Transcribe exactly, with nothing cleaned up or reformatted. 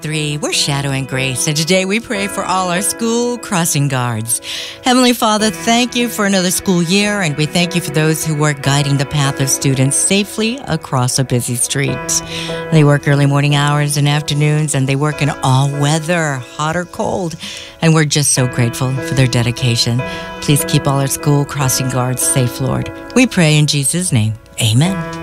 Three, we're Shadow and Grace, and today we pray for all our school crossing guards. Heavenly Father, thank you for another school year, and we thank you for those who work guiding the path of students safely across a busy street. They work early morning hours and afternoons, and they work in all weather, hot or cold, and we're just so grateful for their dedication. Please keep all our school crossing guards safe, Lord. We pray in Jesus' name. Amen.